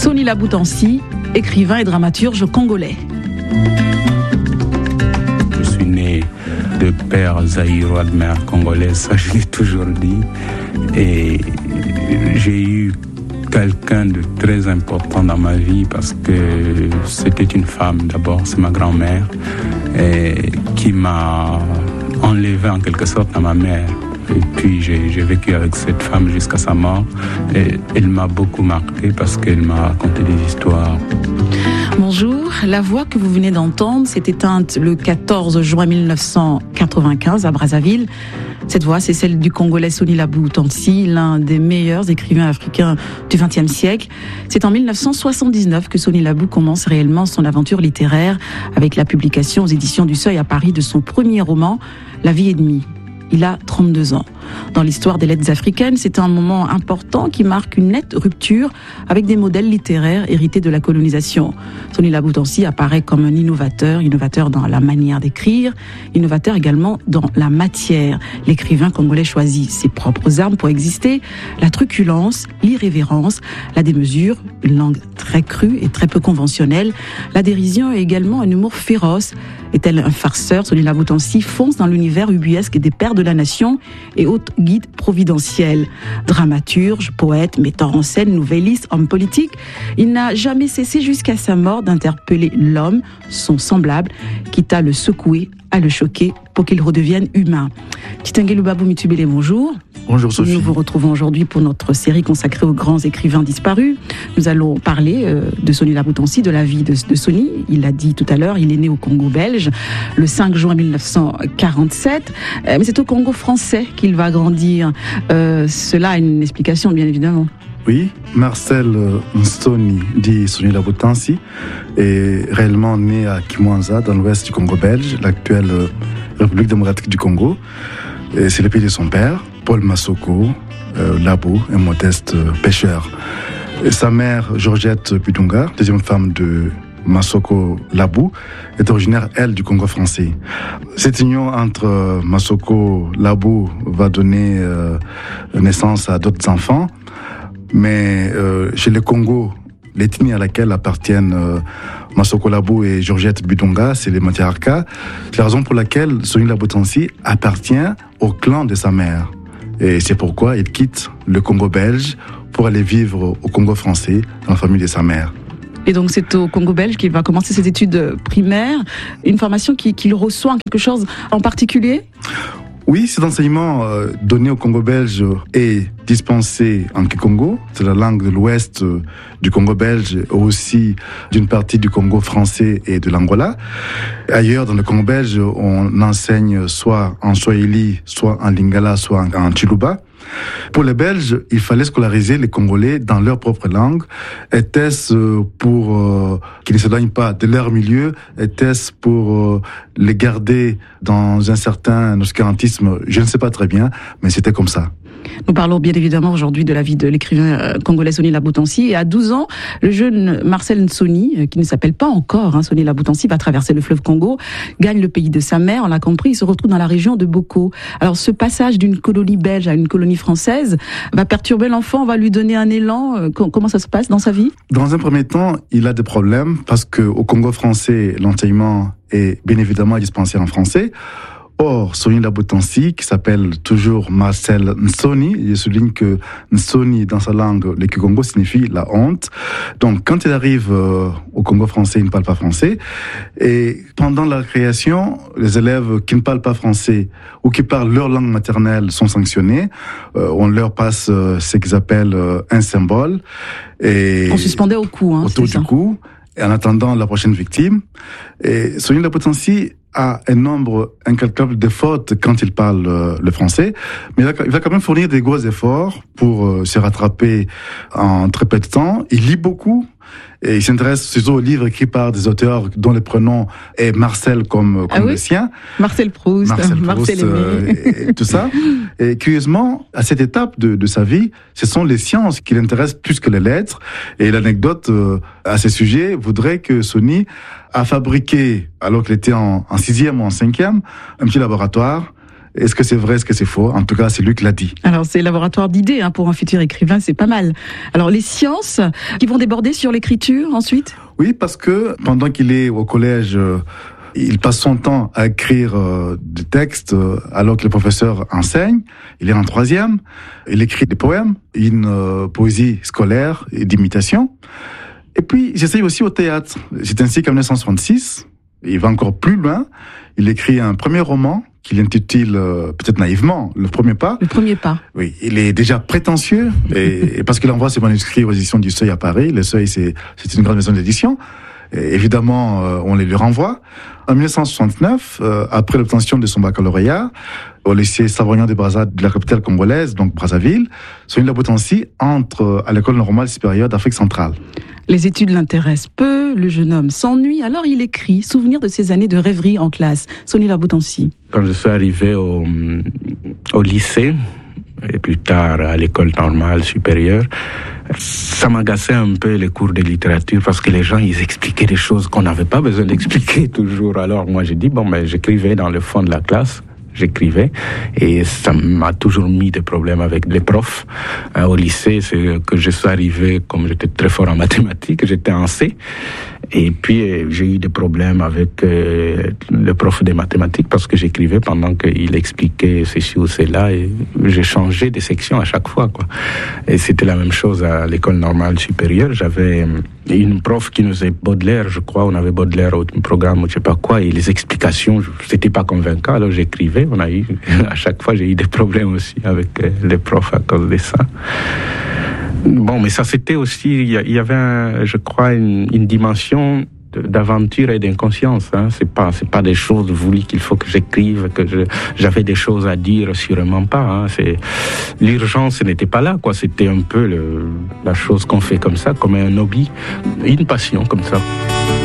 Sony Laboutansi, écrivain et dramaturge congolais. Je suis né de père zaïrois, de mère congolaise, ça je l'ai toujours dit. Et j'ai eu quelqu'un de très important dans ma vie parce que c'était une femme d'abord, c'est ma grand-mère, qui m'a enlevé en quelque sorte à ma mère. Et puis j'ai vécu avec cette femme jusqu'à sa mort. Et elle m'a beaucoup marqué parce qu'elle m'a raconté des histoires. Bonjour, la voix que vous venez d'entendre s'est éteinte le 14 juin 1995 à Brazzaville. Cette voix, c'est celle du Congolais Sony Laboutansi, l'un des meilleurs écrivains africains du XXe siècle. C'est en 1979 que Sony Labou commence réellement son aventure littéraire avec la publication aux éditions du Seuil à Paris de son premier roman, La vie et demie. Il a 32 ans. Dans l'histoire des lettres africaines, c'est un moment important qui marque une nette rupture avec des modèles littéraires hérités de la colonisation. Sony Laboutansi apparaît comme un innovateur dans la manière d'écrire, innovateur également dans la matière. L'écrivain congolais choisit ses propres armes pour exister, la truculence, l'irrévérence, la démesure, une langue très crue et très peu conventionnelle, la dérision et également un humour féroce. Est-elle un farceur? Sony Laboutansi fonce dans l'univers ubuesque des pères de la nation et haute guide providentiel. Dramaturge, poète, metteur en scène, nouvelliste, homme politique, il n'a jamais cessé jusqu'à sa mort d'interpeller l'homme, son semblable, quitte à le secouer, à le choquer pour qu'il redevienne humain. Kitenge Lubabu Mitubele, bonjour. Bonjour Sophie. Nous vous retrouvons aujourd'hui pour notre série consacrée aux grands écrivains disparus. Nous allons parler de Sony Laboutansi, de la vie de Sony. Il l'a dit tout à l'heure, il est né au Congo belge le 5 juin 1947. Mais c'est au Congo français qu'il va grandir. Cela a une explication, bien évidemment. Oui, Marcel Nsoni, dit Sony Laboutansi, est réellement né à Kimwanza, dans l'ouest du Congo belge, l'actuelle République démocratique du Congo. Et c'est le pays de son père, Paul Masoko Labou, un modeste pêcheur. Et sa mère, Georgette Budunga, deuxième femme de Masoko Labou, est originaire, elle, du Congo français. Cette union entre Masoko Labou va donner naissance à d'autres enfants, mais chez les Congo, l'ethnie à laquelle appartiennent Masoko Labou et Georgette Budunga, c'est les Matiaraka. C'est la raison pour laquelle Sony Laboutansi appartient au clan de sa mère. Et c'est pourquoi il quitte le Congo belge pour aller vivre au Congo français, dans la famille de sa mère. Et donc c'est au Congo belge qu'il va commencer ses études primaires, une formation qu'il reçoit en quelque chose en particulier? Oui, cet enseignement donné au Congo belge est dispensé en Kikongo, c'est la langue de l'ouest du Congo belge, aussi d'une partie du Congo français et de l'Angola. Ailleurs, dans le Congo belge, on enseigne soit en Swahili, soit en Lingala, soit en Chiluba. Pour les Belges, il fallait scolariser les Congolais dans leur propre langue. Était-ce pour qu'ils ne s'éloignent pas de leur milieu? Était-ce pour les garder dans un certain obscurantisme? Je ne sais pas très bien, mais c'était comme ça. Nous parlons bien évidemment aujourd'hui de la vie de l'écrivain congolais Sony Laboutansi. Et à 12 ans, le jeune Marcel Nsoni, qui ne s'appelle pas encore Sony Laboutansi, va traverser le fleuve Congo, gagne le pays de sa mère, on l'a compris, il se retrouve dans la région de Boko. Alors ce passage d'une colonie belge à une colonie française va perturber l'enfant, va lui donner un élan. Comment ça se passe dans sa vie? Dans un premier temps, il a des problèmes parce qu'au Congo français, l'enseignement est bien évidemment dispensé en français. Or, Sony Laboutansi, qui s'appelle toujours Marcel Nsoni, je souligne que Nsoni, dans sa langue, le Kikongo, signifie la honte. Donc, quand il arrive au Congo français, il ne parle pas français. Et pendant la création, les élèves qui ne parlent pas français ou qui parlent leur langue maternelle sont sanctionnés. On leur passe ce qu'ils appellent un symbole. Et on suspendait au cou, autour du cou, et en attendant la prochaine victime. Et Sony Laboutansi a un nombre incalculable de fautes quand il parle le français, mais il va quand même fournir des gros efforts pour se rattraper en très peu de temps. Il lit beaucoup et il s'intéresse surtout aux livres écrits par des auteurs dont le prénom est Marcel comme le sien. Marcel Proust, Marcel Aimé. Et tout ça. Et curieusement, à cette étape de sa vie, ce sont les sciences qui l'intéressent plus que les lettres. Et l'anecdote à ce sujet voudrait que Sony a fabriqué, alors qu'il était en 6e ou en 5e, un petit laboratoire. Est-ce que c'est vrai, est-ce que c'est faux? En tout cas, c'est lui qui l'a dit. Alors, c'est laboratoire d'idées pour un futur écrivain, c'est pas mal. Alors, les sciences qui vont déborder sur l'écriture ensuite? Oui, parce que pendant qu'il est au collège, il passe son temps à écrire des textes alors que le professeur enseigne. Il est en 3e. Il écrit des poèmes, une poésie scolaire et d'imitation. Et puis, j'essaye aussi au théâtre. C'est ainsi qu'en 1966, il va encore plus loin. Il écrit un premier roman qu'il intitule, peut-être naïvement, Le Premier Pas. Le Premier Pas. Oui, il est déjà prétentieux, et parce qu'il envoie ses manuscrits aux éditions du Seuil à Paris. Le Seuil, c'est une grande maison d'édition. Et évidemment, on les lui renvoie. En 1969, après l'obtention de son baccalauréat, au lycée Savoignan de Brazzaville, de la capitale congolaise, donc Brazzaville, Sonny Labotansi entre à l'école normale supérieure d'Afrique centrale. Les études l'intéressent peu, le jeune homme s'ennuie, alors il écrit, souvenir de ses années de rêverie en classe. Sonny Labotansi. Quand je suis arrivé au lycée, et plus tard à l'école normale supérieure, ça m'agaçait un peu les cours de littérature parce que les gens, ils expliquaient des choses qu'on n'avait pas besoin d'expliquer toujours. Alors moi, j'ai dit, j'écrivais dans le fond de la classe. J'écrivais et ça m'a toujours mis des problèmes avec les profs. Au lycée, c'est que je suis arrivé, comme j'étais très fort en mathématiques, j'étais en C. Et puis, j'ai eu des problèmes avec le prof de mathématiques parce que j'écrivais pendant qu'il expliquait ceci ou cela et j'ai changé de section à chaque fois, quoi. Et c'était la même chose à l'école normale supérieure. J'avais une prof qui nous faisait Baudelaire, je crois. On avait Baudelaire au programme ou je sais pas quoi. Et les explications, c'était pas convaincant. Alors, j'écrivais. À chaque fois, j'ai eu des problèmes aussi avec les profs à cause de ça. Bon, mais ça, c'était aussi, il y avait, je crois, une dimension d'aventure et d'inconscience. C'est pas des choses voulues qu'il faut que j'écrive, j'avais des choses à dire, sûrement pas. L'urgence n'était pas là, quoi. C'était un peu la chose qu'on fait comme ça, comme un hobby, une passion comme ça.